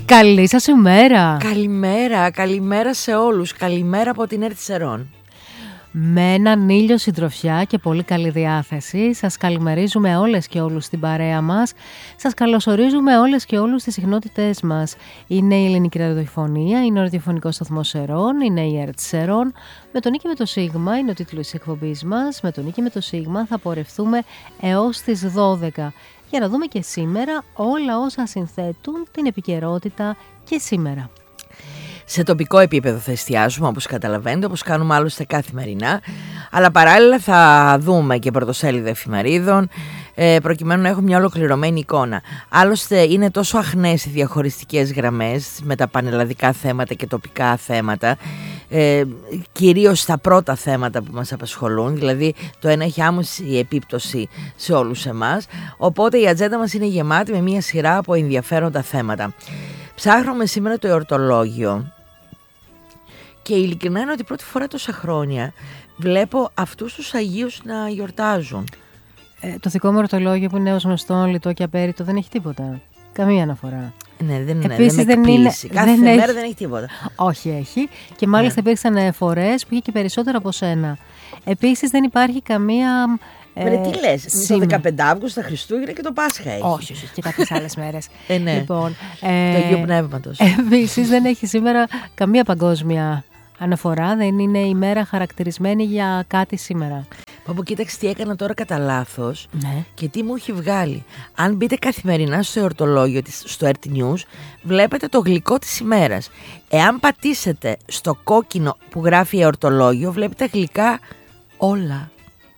Καλή σας ημέρα. Καλημέρα σε όλους. Καλημέρα από την Ερτσερών. Με έναν ήλιο, συντροφιά και πολύ καλή διάθεση, σας καλημερίζουμε όλες και όλους στην παρέα μας. Σας καλωσορίζουμε όλες και όλους στις συχνότητές μας. Είναι η Ελληνική Ραδιοφωνία, είναι ο ραδιοφωνικός σταθμός Σερών, είναι η ΕΡΤ Σερών. Με τον Νίκη με το Σίγμα είναι ο τίτλος της εκπομπής μας. Με τον Νίκη με το Σίγμα θα πορευτούμε έως τις 12 για να δούμε και σήμερα όλα όσα συνθέτουν την επικαιρότητα και σήμερα. Σε τοπικό επίπεδο θα εστιάσουμε, όπως καταλαβαίνετε, όπως κάνουμε άλλωστε καθημερινά, αλλά παράλληλα θα δούμε και πρωτοσέλιδα εφημερίδων, προκειμένου να έχουμε μια ολοκληρωμένη εικόνα. Άλλωστε είναι τόσο αχνές οι διαχωριστικές γραμμές με τα πανελλαδικά θέματα και τοπικά θέματα, κυρίως στα πρώτα θέματα που μας απασχολούν, δηλαδή το ένα έχει άμεση επίπτωση σε όλους εμάς, οπότε η ατζέντα μας είναι γεμάτη με μια σειρά από ενδιαφέροντα θέματα. Ψάχνουμε σήμερα το εορτολόγιο και ειλικρινά είναι ότι πρώτη φορά τόσα χρόνια βλέπω αυτούς τους Αγίους να γιορτάζουν. Το δικό μου εορτολόγιο που είναι ως γνωστό, λιτό και απέριτο, δεν έχει τίποτα. Καμία αναφορά. Ναι, δεν με εκπλήσει. Κάθε μέρα δεν έχει τίποτα. Όχι, έχει. Και μάλιστα υπήρξαν φορές που είχε και περισσότερα από σένα. Επίσης δεν υπάρχει καμία... τι λες, το 15 Αύγουστο, τα Χριστούγεννα και το Πάσχα έχει. Όχι, και κάποιες άλλες μέρες. Ναι. Λοιπόν, το Αγίου Πνεύματος. Επίσης δεν έχει σήμερα καμία παγκόσμια αναφορά, δεν είναι η μέρα χαρακτηρισμένη για κάτι σήμερα. Παππού, κοίταξε τι έκανα τώρα κατά λάθος, ναι. Και τι μου έχει βγάλει. Αν μπείτε καθημερινά στο εορτολόγιο, στο RT News, βλέπετε το γλυκό της ημέρας. Εάν πατήσετε στο κόκκινο που γράφει εορτολόγιο, βλέπετε γλυκά όλα.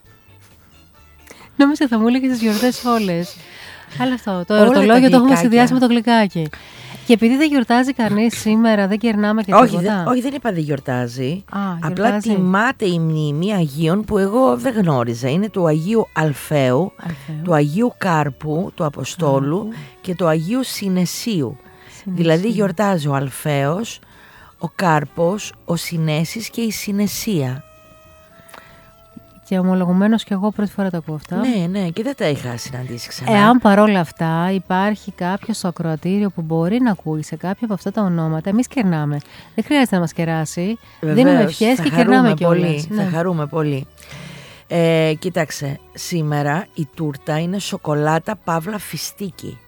Νόμιζα θα μου έλεγε τις γιορτές όλες. Αλλά αυτό, το εορτολόγιο το έχουμε συνδυάσει με το γλυκάκι. Και επειδή δεν γιορτάζει κανείς σήμερα, δεν κερνάμε και τίποτα. Όχι, δεν είπα δεν γιορτάζει. Απλά τιμάται η μνήμη Αγίων που εγώ δεν γνώριζα. Είναι του Αγίου Αλφαίου, του Αγίου Κάρπου, του Αποστόλου και του Αγίου Συνεσίου. Δηλαδή γιορτάζει ο Αλφαίος, ο Κάρπος, ο Συνέσης και η Συνεσία. Και ομολογουμένως και εγώ πρώτη φορά τα ακούω αυτά. Ναι, και δεν τα είχα συναντήσει ξανά. Εάν παρόλα αυτά υπάρχει κάποιος στο ακροατήριο που μπορεί να ακούει σε κάποια από αυτά τα ονόματα, εμείς κερνάμε. Δεν χρειάζεται να μας κεράσει. Βεβαίως, δίνουμε ευχές και κερνάμε κιόλας. Θα χαρούμε πολύ. Κοίταξε, σήμερα η τούρτα είναι σοκολάτα παύλα φιστίκι.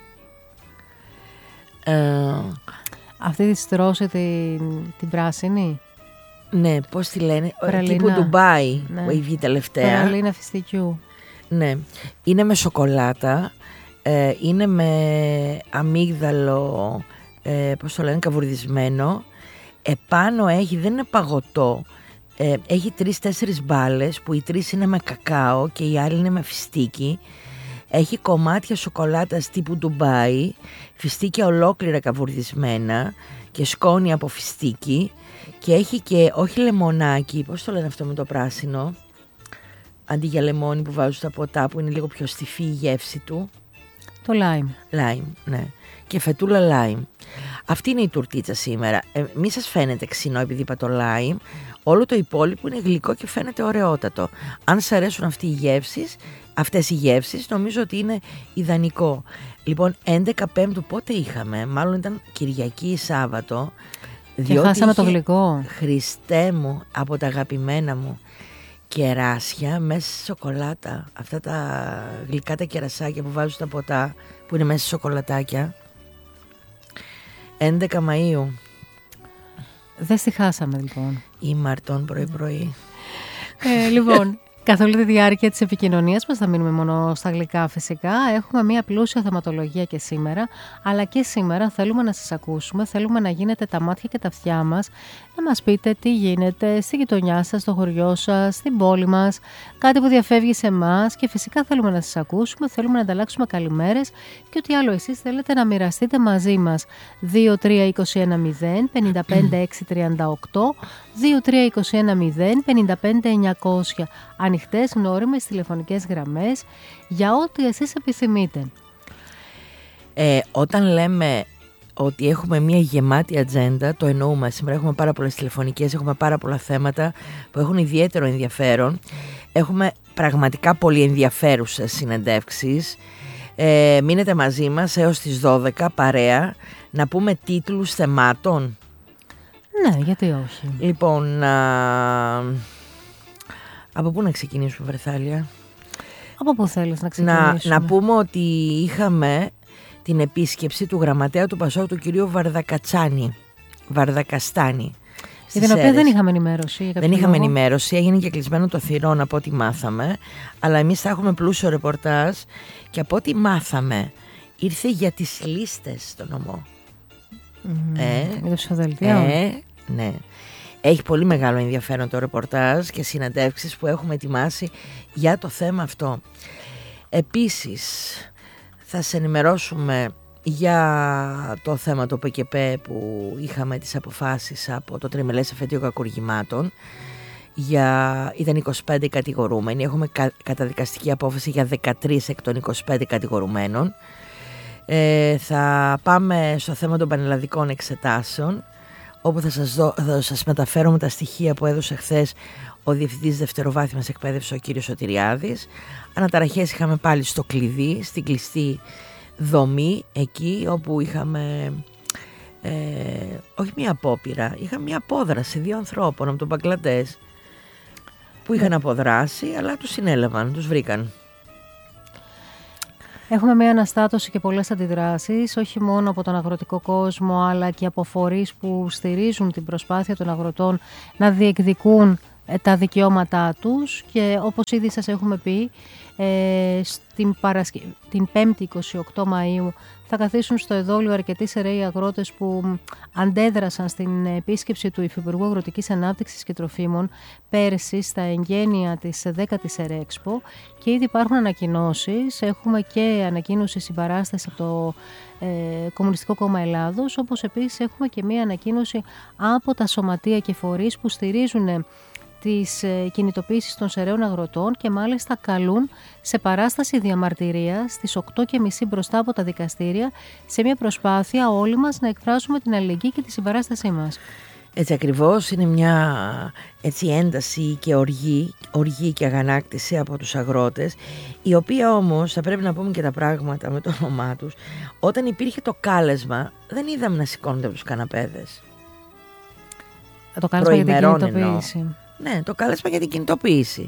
Αυτή τη στρώση την πράσινη. Ναι, πώς τη λένε, πραλίνα. Τύπου Ντουμπάι, ναι. Που έχει βγει τελευταία. Πραλίνα φιστικιού. Ναι, είναι με σοκολάτα, είναι με αμύγδαλο, πώς το λένε, καβουρδισμένο. Επάνω έχει, δεν είναι παγωτό, έχει 3-4 μπάλες που οι 3 είναι με κακάο και οι άλλοι είναι με φιστίκι. Έχει κομμάτια σοκολάτας τύπου Ντουμπάι, φιστίκια ολόκληρα καβουρδισμένα και σκόνη από φιστίκι. Και έχει και, όχι λεμονάκι, πώς το λένε αυτό με το πράσινο, αντί για λεμόνι που βάζουν στα ποτά που είναι λίγο πιο στιφή η γεύση του. Το lime. Lime, ναι. Και φετούλα lime. Αυτή είναι η τουρτίτσα σήμερα. Μη σας φαίνεται ξινό επειδή είπα το lime. Όλο το υπόλοιπο είναι γλυκό και φαίνεται ωραιότατο. Αν σας αρέσουν αυτές οι γεύσεις, νομίζω ότι είναι ιδανικό. Λοιπόν, 11 Πέμπτου πότε είχαμε, μάλλον ήταν Κυριακή ή Σάββατο. Και χάσαμε το γλυκό. Χριστέ μου, από τα αγαπημένα μου κεράσια μέσα σε σοκολάτα. Αυτά τα γλυκά τα κερασάκια που βάζουν στα ποτά, που είναι μέσα σε σοκολατάκια. 11 Μαΐου. Δεν στη χάσαμε λοιπόν. Ή Μαρτών πρωί-πρωί. Λοιπόν, καθ' όλη τη διάρκεια της επικοινωνίας μας θα μείνουμε μόνο στα γλυκά φυσικά. Έχουμε μια πλούσια θεματολογία και σήμερα, αλλά και σήμερα θέλουμε να σας ακούσουμε, θέλουμε να γίνετε τα μάτια και τα αυτιά μας, να μας πείτε τι γίνεται στη γειτονιά σας, στο χωριό σας, στην πόλη μας, κάτι που διαφεύγει σε εμάς και φυσικά θέλουμε να σας ακούσουμε, θέλουμε να ανταλλάξουμε καλημέρες και ό,τι άλλο εσείς θέλετε να μοιραστείτε μαζί μας. 2-3-21-0-55-6-38, 2-3-21-0-55-900. Ανοιχτές, γνώριμες τηλεφωνικές γραμμές για ό,τι εσείς επιθυμείτε. Όταν λέμε ότι έχουμε μια γεμάτη ατζέντα, το εννοούμε. Σήμερα έχουμε πάρα πολλές τηλεφωνικές, έχουμε πάρα πολλά θέματα που έχουν ιδιαίτερο ενδιαφέρον. Έχουμε πραγματικά πολύ ενδιαφέρουσες συνεντεύξεις. Μείνετε μαζί μας έως τις 12 παρέα να πούμε τίτλους θεμάτων. Ναι, γιατί όχι. Λοιπόν, από πού να ξεκινήσουμε, Βρεθάλια? Από πού θέλεις να ξεκινήσουμε? Να πούμε ότι είχαμε την επίσκεψη του γραμματέα του Πασόκ, του κυρίου Βαρδακαστάνη. Για την οποία δεν είχαμε ενημέρωση. Δεν είχαμε ενημέρωση, έγινε και κλεισμένο το θυρών από ό,τι μάθαμε. Αλλά εμείς θα έχουμε πλούσιο ρεπορτάζ και από ό,τι μάθαμε ήρθε για τις λίστες στο νομό. Για το ψηφοδελτίο. Ναι. Έχει πολύ μεγάλο ενδιαφέρον το ρεπορτάζ και συναντεύξεις που έχουμε ετοιμάσει για το θέμα αυτό. Επίσης θα σε ενημερώσουμε για το θέμα το ΠΚΠ που είχαμε τις αποφάσεις από το τριμελές εφετείο κακουργημάτων. Ήταν 25 κατηγορούμενοι, έχουμε καταδικαστική απόφαση για 13 εκ των 25 κατηγορουμένων. Θα πάμε στο θέμα των πανελλαδικών εξετάσεων, όπου θα σας μεταφέρουμε τα στοιχεία που έδωσε χθες ο Διευθυντής Δευτεροβάθμιας Εκπαίδευσης, ο κύριος Σωτηριάδης. Αναταραχές είχαμε πάλι στο κλειδί, στην κλειστή δομή, εκεί όπου είχαμε όχι μία απόπειρα, είχαμε μία απόδραση 2 ανθρώπων από τον Μπαγκλαντές που είχαν αποδράσει, αλλά τους συνέλαβαν, τους βρήκαν. Έχουμε μια αναστάτωση και πολλές αντιδράσεις, όχι μόνο από τον αγροτικό κόσμο, αλλά και από φορείς που στηρίζουν την προσπάθεια των αγροτών να διεκδικούν τα δικαιώματά τους. Και όπως ήδη σας έχουμε πει, την 5η 28 Μαΐου θα καθίσουν στο εδόλιο αρκετοί σεραίοι αγρότες που αντέδρασαν στην επίσκεψη του Υφυπουργού Αγροτικής Ανάπτυξης και Τροφίμων πέρσι στα εγγένεια της 10ης ΕΡΕΞΠΟ, και ήδη υπάρχουν ανακοινώσεις. Έχουμε και ανακοίνωση συμπαράσταση από το Κομμουνιστικό Κόμμα Ελλάδος, όπως επίσης έχουμε και μία ανακοίνωση από τα σωματεία και φορείς που στηρίζουν τις κινητοποίησεις των σεραίων αγροτών και μάλιστα καλούν σε παράσταση διαμαρτυρίας στις 8:30 μπροστά από τα δικαστήρια, σε μια προσπάθεια όλοι μας να εκφράσουμε την αλληλεγγύη και τη συμπαράστασή μας. Έτσι ακριβώς, είναι μια ένταση και οργή και αγανάκτηση από τους αγρότες, η οποία όμως, θα πρέπει να πούμε και τα πράγματα με το όνομά τους, όταν υπήρχε το κάλεσμα δεν είδαμε να σηκώνονται από τους καναπέδες. Το κάλεσμα για την κινητοποίηση. Ναι, το κάλεσμα για την κινητοποίηση.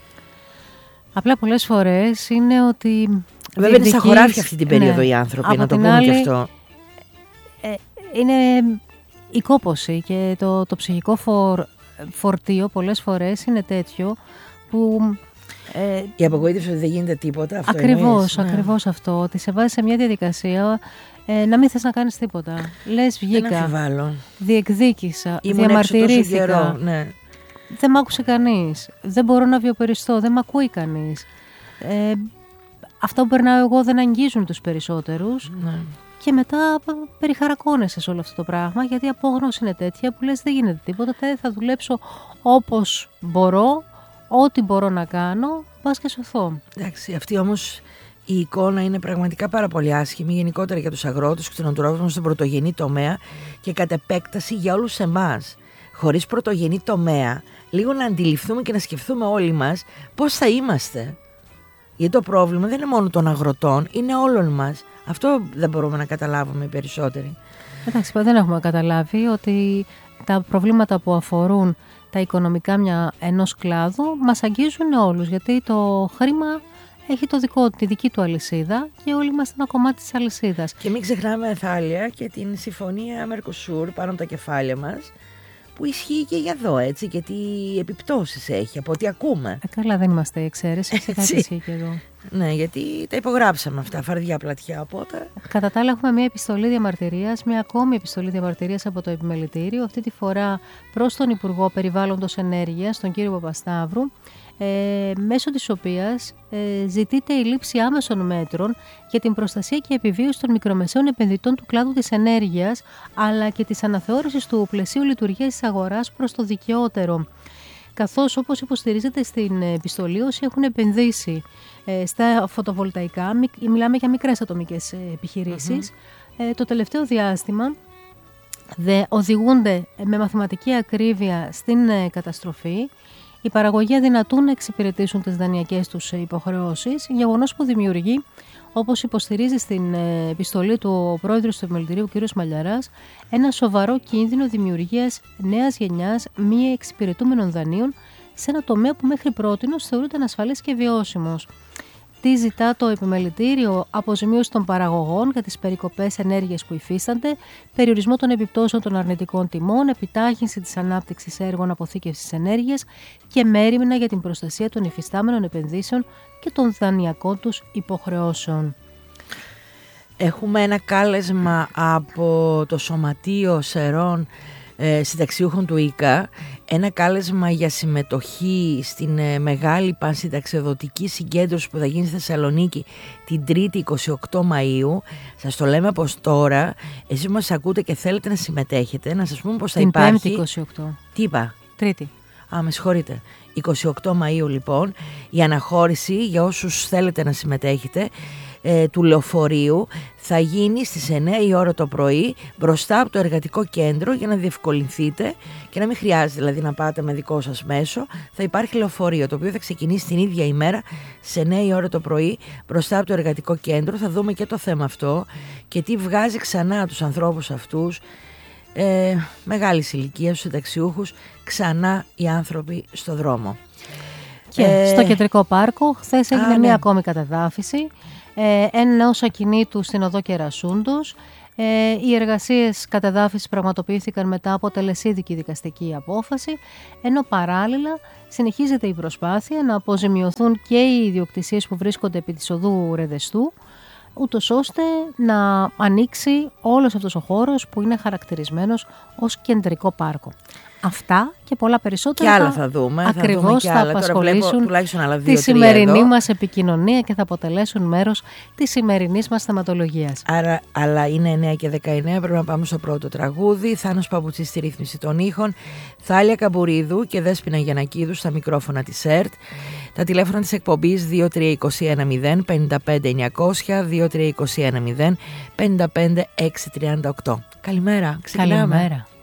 Απλά πολλές φορές είναι ότι... Βέβαια είναι στα χωράφια αυτή την περίοδο, οι άνθρωποι, από να το πούμε άλλη, και αυτό. Είναι η κόπωση και το ψυχικό φορτίο πολλές φορές είναι τέτοιο που... η απογοήτευση ότι δεν γίνεται τίποτα. Αυτό ακριβώς αυτό. Ότι σε βάζει σε μια διαδικασία να μην θες να κάνεις τίποτα. Λες, βγήκα, διεκδίκησα, διαμαρτυρήθηκα. Ναι. Δεν μ' άκουσε κανείς, δεν μπορώ να βιοπεριστώ, δεν μ' ακούει κανείς. Αυτό που περνάω εγώ δεν αγγίζουν τους περισσότερους. Ναι. Και μετά περιχαρακώνεσαι σε όλο αυτό το πράγμα, γιατί η απόγνωση είναι τέτοια που λες δεν γίνεται τίποτα, θα δουλέψω όπως μπορώ, ό,τι μπορώ να κάνω, πας και σωθώ. Εντάξει, αυτή όμως η εικόνα είναι πραγματικά πάρα πολύ άσχημη, γενικότερα για τους αγρότες, κτηνοτρόφους στον πρωτογενή τομέα και κατ' επέκταση για όλους εμάς. Χωρίς πρωτογενή τομέα, λίγο να αντιληφθούμε και να σκεφτούμε όλοι μας πώς θα είμαστε. Γιατί το πρόβλημα δεν είναι μόνο των αγροτών, είναι όλων μας. Αυτό δεν μπορούμε να καταλάβουμε οι περισσότεροι. Εντάξει, δεν έχουμε καταλάβει ότι τα προβλήματα που αφορούν τα οικονομικά ενός κλάδου μας αγγίζουν όλους. Γιατί το χρήμα έχει τη δική του αλυσίδα και όλοι είμαστε ένα κομμάτι της αλυσίδας. Και μην ξεχνάμε, Θάλια, και την συμφωνία Μερκοσούρ πάνω από τα κεφάλια μας, που ισχύει και για εδώ, έτσι, και τι επιπτώσεις έχει από ό,τι ακούμε. Καλά, δεν είμαστε η εξαίρεση, σε κάτι ισχύει και εδώ. Ναι, γιατί τα υπογράψαμε αυτά, φαρδιά πλατιά, οπότε... Κατά τα άλλα, έχουμε μια επιστολή διαμαρτυρίας, μια ακόμη επιστολή διαμαρτυρίας από το Επιμελητήριο, αυτή τη φορά προς τον Υπουργό Περιβάλλοντος Ενέργειας, τον κύριο Παπασταύρου, μέσω της οποίας ζητείται η λήψη άμεσων μέτρων για την προστασία και επιβίωση των μικρομεσαίων επενδυτών του κλάδου της ενέργειας, αλλά και της αναθεώρησης του πλαισίου λειτουργίας της αγοράς προς το δικαιότερο. Καθώς, όπως υποστηρίζεται στην επιστολή, όσοι έχουν επενδύσει στα φωτοβολταϊκά, μιλάμε για μικρές ατομικές επιχειρήσεις, το τελευταίο διάστημα οδηγούνται με μαθηματική ακρίβεια στην καταστροφή. Οι παραγωγοί αδυνατούν να εξυπηρετήσουν τις δανειακές τους υποχρεώσεις, γεγονός που δημιουργεί όπως υποστηρίζει στην επιστολή του ο πρόεδρος του Επιμελητηρίου κ. Μαλιαράς, ένα σοβαρό κίνδυνο δημιουργίας νέας γενιάς μη εξυπηρετούμενων δανείων σε ένα τομέα που μέχρι πρότινος θεωρείται ανασφαλής και βιώσιμος. Τι ζητά το Επιμελητήριο? Αποζημίωση των παραγωγών για τις περικοπές ενέργειας που υφίστανται, περιορισμό των επιπτώσεων των αρνητικών τιμών, επιτάχυνση της ανάπτυξης έργων αποθήκευσης ενέργειας και μέριμνα για την προστασία των υφιστάμενων επενδύσεων και των δανειακών τους υποχρεώσεων. Έχουμε ένα κάλεσμα από το Σωματείο Σερών Συνταξιούχων του ΙΚΑ, ένα κάλεσμα για συμμετοχή στην μεγάλη πανσυνταξιοδοτική συγκέντρωση που θα γίνει στη Θεσσαλονίκη την 3η 28 Μαΐου. Σας το λέμε πως τώρα, εσείς μας ακούτε και θέλετε να συμμετέχετε, να σας πούμε πως θα υπάρχει... Την 5η 28. Τι είπα? Τρίτη. Με συγχωρείτε. 28 Μαΐου λοιπόν, η αναχώρηση για όσους θέλετε να συμμετέχετε του λεωφορείου θα γίνει στις 9 η ώρα το πρωί μπροστά από το εργατικό κέντρο, για να διευκολυνθείτε και να μην χρειάζεται δηλαδή να πάτε με δικό σας μέσο. Θα υπάρχει λεωφορείο το οποίο θα ξεκινήσει την ίδια ημέρα στις 9 η ώρα το πρωί μπροστά από το εργατικό κέντρο. Θα δούμε και το θέμα αυτό και τι βγάζει ξανά τους ανθρώπους αυτούς μεγάλης ηλικίας, τους συνταξιούχους, ξανά οι άνθρωποι στο δρόμο. Και στο Κεντρικό Πάρκο χθες έγινε μια ακόμη κατεδάφιση ενός ακινήτου στην οδό Κερασούντος. Οι εργασίες κατεδάφισης πραγματοποιήθηκαν μετά από τελεσίδικη δικαστική απόφαση, ενώ παράλληλα συνεχίζεται η προσπάθεια να αποζημιωθούν και οι ιδιοκτησίες που βρίσκονται επί της οδού Ρεδεστού, ούτως ώστε να ανοίξει όλος αυτός ο χώρος που είναι χαρακτηρισμένος ως κεντρικό πάρκο. Αυτά και πολλά περισσότερα. Και άλλα θα δούμε. Ακριβώς θα απασχολήσουν τη σημερινή μας επικοινωνία και θα αποτελέσουν μέρος της σημερινής μας θεματολογίας. Άρα, αλλά είναι 9 και 19, πρέπει να πάμε στο πρώτο τραγούδι. Θάνος Παπουτσής στη ρύθμιση των ήχων, Θάλια Καμπουρίδου και Δέσποινα Γιαννακίδου στα μικρόφωνα της ΕΡΤ. Τα τηλέφωνα της εκπομπής 2321 0 55 900, 2321 0 55 638. Καλημέρα, ξεκινάμε. Καλημέρα.